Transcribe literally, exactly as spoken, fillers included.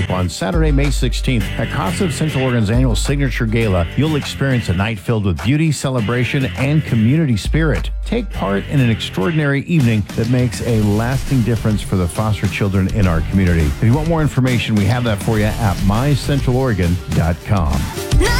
Group on Saturday, May sixteenth at Casa of Central Oregon's annual Signature Gala. You'll experience a night filled with beauty, celebration, and community spirit. Take part in an extraordinary evening that makes a lasting difference for the foster children in our community. If you want more information, we have that for you at my central oregon dot com.